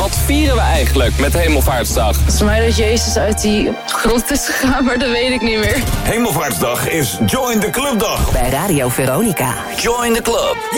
Wat vieren we eigenlijk met Hemelvaartsdag? Volgens mij dat Jezus uit die grot is gegaan, maar dat weet ik niet meer. Hemelvaartsdag is Join the Club dag. Bij Radio Veronica. Join the Club.